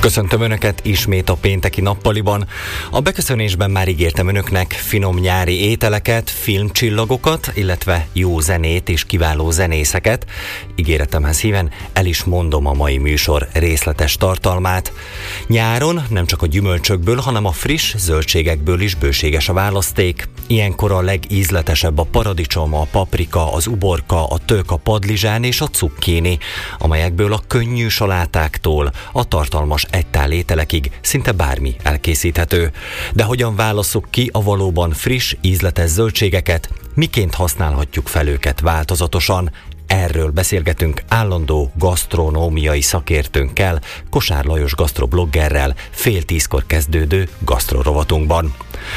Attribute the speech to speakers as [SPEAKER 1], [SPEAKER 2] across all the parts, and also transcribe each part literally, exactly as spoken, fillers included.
[SPEAKER 1] Köszöntöm Önöket ismét a pénteki nappaliban. A beköszönésben már ígértem Önöknek finom nyári ételeket, filmcsillagokat, illetve jó zenét és kiváló zenészeket. Ígéretemhez híven el is mondom a mai műsor részletes tartalmát. Nyáron nem csak a gyümölcsökből, hanem a friss zöldségekből is bőséges a választék. Ilyenkor a legízletesebb a paradicsom, a paprika, az uborka, a tök, a padlizsán és a cukkini, amelyekből a könnyű salátáktól a tartalmas egytál ételekig szinte bármi elkészíthető. De hogyan válasszuk ki a valóban friss, ízletes zöldségeket, miként használhatjuk fel őket változatosan? Erről beszélgetünk állandó gasztronómiai szakértőnkkel, Kosár Lajos gasztrobloggerrel fél tízkor kezdődő gasztrorovatunkban.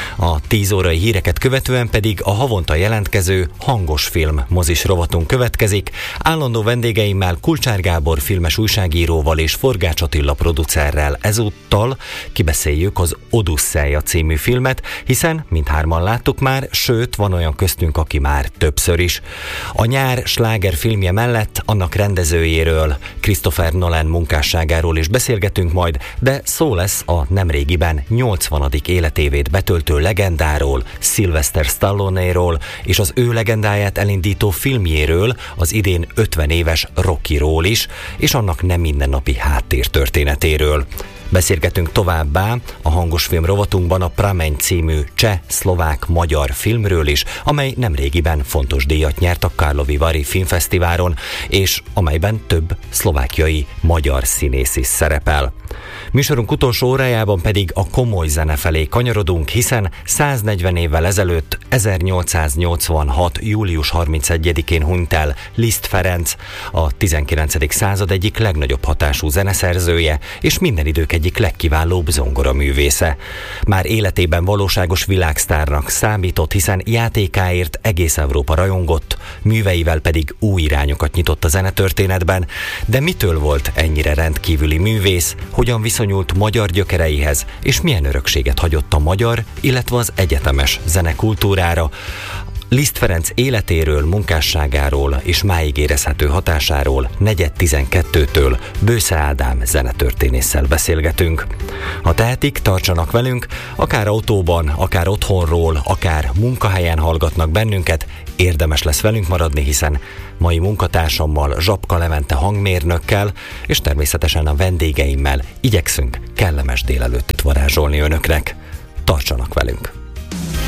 [SPEAKER 1] A tíz órai híreket követően pedig a havonta jelentkező hangos film mozis rovatunk következik. Állandó vendégeimmel, Kulcsár Gábor filmes újságíróval és Forgács Attila producerrel ezúttal kibeszéljük az Odüsszeia című filmet, hiszen mindhárman láttuk már, sőt van olyan köztünk, aki már többször is. A nyár sláger filmje mellett annak rendezőjéről, Christopher Nolan munkásságáról is beszélgetünk majd, de szó lesz a nemrégiben nyolcvanadik életévét betöltő legendáról, Sylvester Stallone-ról és az ő legendáját elindító filmjéről, az idén ötven éves Rockyról is, és annak nem mindennapi háttértörténetéről. Beszélgetünk továbbá a hangos film rovatunkban a Prameň című cseh-szlovák-magyar filmről is, amely nemrégiben fontos díjat nyert a Karlovy Vary filmfesztiválon, és amelyben több szlovákiai magyar színész is szerepel. Műsorunk utolsó órájában pedig a komoly zene felé kanyarodunk, hiszen száznegyven évvel ezelőtt, ezernyolcszáznyolcvanhat. július harmincegyedikén hunyt el Liszt Ferenc, a tizenkilencedik század egyik legnagyobb hatású zeneszerzője, és minden idők egyik legkiválóbb zongoraművésze. Már életében valóságos világsztárnak számított, hiszen játékáért egész Európa rajongott, műveivel pedig új irányokat nyitott a zenetörténetben. De mitől volt ennyire rendkívüli művész, hogyan viszonyult magyar gyökereihez, és milyen örökséget hagyott a magyar, illetve az egyetemes zenekultúrára? Liszt Ferenc életéről, munkásságáról és máig érezhető hatásáról negyed tizenkettőtől Bősze Ádám zenetörténésszel beszélgetünk. Ha tehetik, tartsanak velünk, akár autóban, akár otthonról, akár munkahelyen hallgatnak bennünket, érdemes lesz velünk maradni, hiszen mai munkatársammal, Zsapka Levente hangmérnökkel és természetesen a vendégeimmel igyekszünk kellemes délelőttet varázsolni önöknek. Tartsanak velünk!